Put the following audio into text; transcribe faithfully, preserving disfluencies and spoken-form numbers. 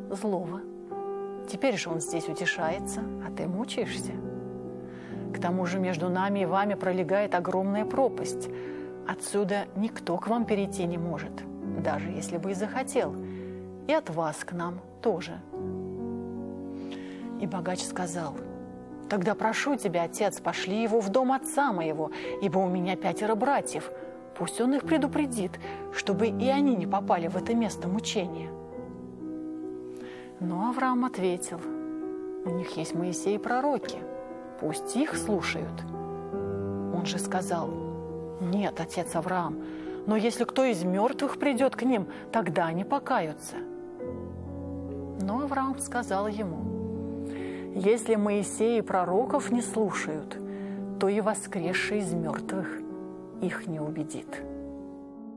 злого. Теперь же он здесь утешается, а ты мучаешься. К тому же между нами и вами пролегает огромная пропасть. Отсюда никто к вам перейти не может, даже если бы и захотел. И от вас к нам тоже. И богач сказал: тогда прошу тебя, отец, пошли его в дом отца моего, ибо у меня пятеро братьев. Пусть он их предупредит, чтобы и они не попали в это место мучения. Но Авраам ответил: у них есть Моисей и пророки, пусть их слушают. Он же сказал: нет, отец Авраам, но если кто из мертвых придет к ним, тогда они покаются. Но Авраам сказал ему: если Моисей и пророков не слушают, то и воскресший из мертвых их не убедит.